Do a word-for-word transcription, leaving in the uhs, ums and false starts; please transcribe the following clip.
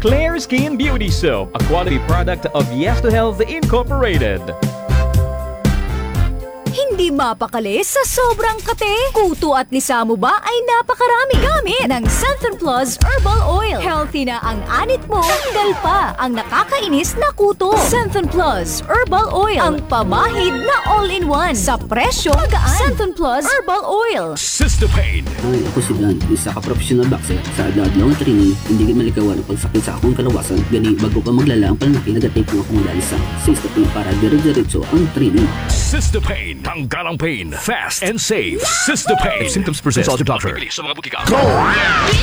Clear Skin Beauty Soap, a quality product of Yes to Health Incorporated. Hindi mapakali sa sobrang kate. Kuto at lisa mo ba ay napakarami gamit ng Centrum Plus Herbal Oil. Healthy na ang anit mo, tanggal pa ang nakakainis na kuto. Centrum Plus Herbal Oil, ang pamahid na all-in-one sa presyo magaan. Centrum Plus Herbal Oil. Cystopain. Ay, ako si Blan, isa ka professional boxer. Sa adlaw-adlaw training, hindi ka malikawan ang pagsakit sa akong kalawasan. Gani, bago pa maglala ang panlaki, nagatake mo akong dali sa Cystopain para dire-diretso ang training. Cystopain. Tanggal ang pain. Fast and safe. Cystopain. If symptoms persist, consult your doctor. Sa mga butika. Go!